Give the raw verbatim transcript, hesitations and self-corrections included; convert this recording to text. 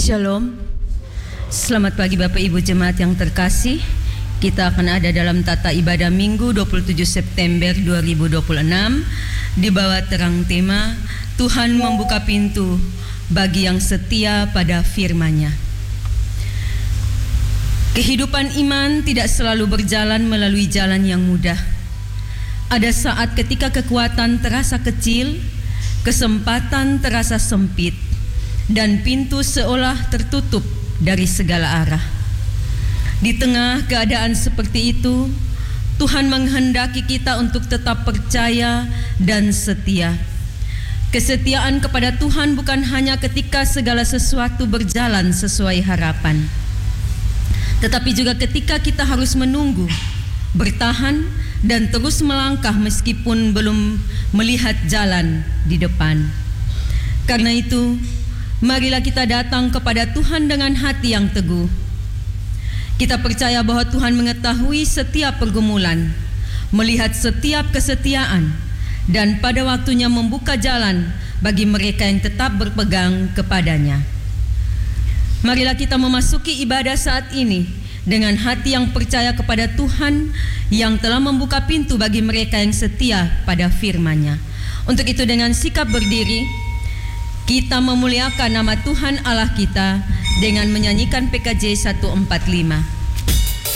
Shalom. Selamat pagi Bapak Ibu Jemaat yang terkasih. Kita akan ada dalam tata ibadah Minggu dua puluh tujuh September dua ribu dua puluh enam di bawah terang tema Tuhan membuka pintu bagi yang setia pada firman-Nya. Kehidupan iman tidak selalu berjalan melalui jalan yang mudah. Ada saat ketika kekuatan terasa kecil, kesempatan terasa sempit, dan pintu seolah tertutup dari segala arah. Di tengah keadaan seperti itu, Tuhan menghendaki kita untuk tetap percaya dan setia. Kesetiaan kepada Tuhan bukan hanya ketika segala sesuatu berjalan sesuai harapan, tetapi juga ketika kita harus menunggu, bertahan, dan terus melangkah meskipun belum melihat jalan di depan. Karena itu, marilah kita datang kepada Tuhan dengan hati yang teguh. Kita percaya bahwa Tuhan mengetahui setiap pergumulan, melihat setiap kesetiaan, dan pada waktunya membuka jalan bagi mereka yang tetap berpegang kepadanya. Marilah kita memasuki ibadah saat ini dengan hati yang percaya kepada Tuhan yang telah membuka pintu bagi mereka yang setia pada firman-Nya. Untuk itu dengan sikap berdiri, kita memuliakan nama Tuhan Allah kita dengan menyanyikan P K J seratus empat puluh lima.